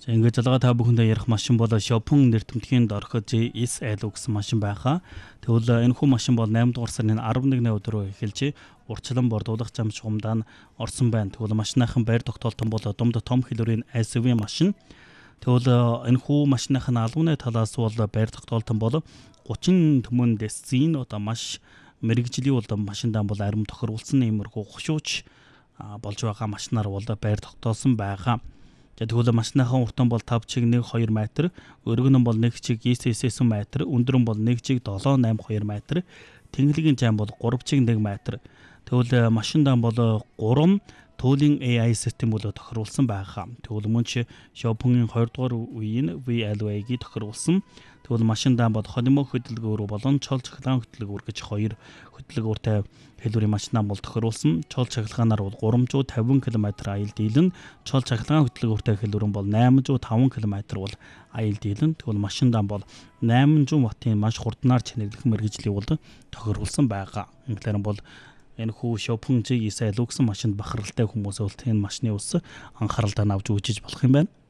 За ингээд залгаа та бүхэндээ ярих машин бол Шопон нэр томтгийн дорхо JSL гэсэн машин байгаа. Тэгвэл энэ хүү машин бол 8 дугаар сарын 11-ний өдрөө эхэлж урчлан бордуулах зам шугамдаа орсон байна. Тэгвэл машиныхан байр тогтоолтон бол дунд том хэлбэрийн SUV машин. Тэгвэл энэ хүү машиныхан албаны талаас бол байр тогтоолтон бол 30 төмөн десцин одоо маш мэрэгжлийн бол машиндаа бол арим тохируулсан иймэрхүү хушууч болж байгаа машинаар бол байр тогтоосон байгаа. Тэгвэл машиныхан уртан бол 5 чиг 1-2 метр, өргөн нь бол 1 чиг 9-9 метр, өндөр нь бол 1 чиг 7-8-2 метр, тэнхлэгийн зам бол 3 чиг 1 метр. Тэгвэл машиндаа бол 3 туулын AI систем бол тохируулсан байгаа. Тэгвэл мөн ч Шопонгийн 20 дугаар үеийн VLA-г тохируулсан. Тэгвэл машиндаа бол холимог хөдөлгөөр болон чол цахилгаан хөдөлгөөр гэж 2 хөдөлгөөртэй хэлбэрийн машинаа бол тохируулсан. Чол цахилгаанаар бол 350 км аял дийлэн, чол цахилгаан хөдөлгөөртэй хэлбэр нь бол 805 км бол аял дийлэн. Тэгвэл машиндаа бол 800 ваттын маш хурднаар чанарлах мэргэжлийг бол тохируулсан байгаа. Ингээр бол энэ хүү Шопон JSL гэсэн машинд бахаралтай хүмүүсээ бол энэ машины ус анхааралтай авч үзэж болох юм байна.